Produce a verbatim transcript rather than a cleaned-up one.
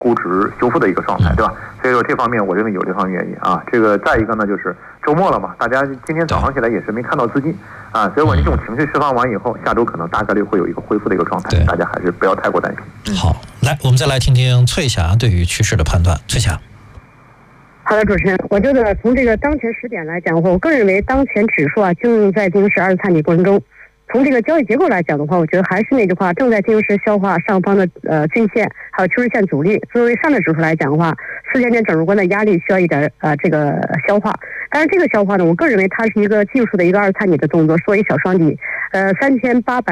估值修复的一个状态，对吧？所以说这方面我认为有这方面原因啊。这个再一个呢，就是周末了嘛，大家今天早上起来也是没看到资金啊，所以我这种情绪释放完以后，下周可能大概率会有一个恢复的一个状态，大家还是不要太过担心。 好，来，我们再来听听翠霞对于趋势的判断。翠霞。 好的，主持人，我觉得从这个当前时点来讲的话，我个人认为当前指数啊进入在进行式二次探底过程中。从这个交易结构来讲的话，我觉得还是那句话，正在进行式消化上方的呃均线，还有趋势线阻力。作为上证指数来讲的话，四千点整数关的压力需要一点呃这个消化。但是这个消化呢，我个人认为它是一个技术的一个二次探底的动作，所以小双底，呃三千八百。